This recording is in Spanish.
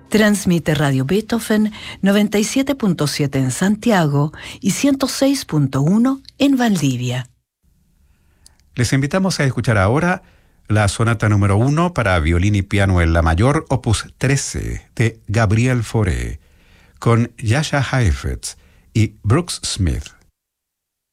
Transmite Radio Beethoven 97.7 en Santiago y 106.1 en Valdivia. Les invitamos a escuchar ahora la sonata número 1 para violín y piano en la mayor, opus 13, de Gabriel Fauré, con Jascha Heifetz y Brooks Smith.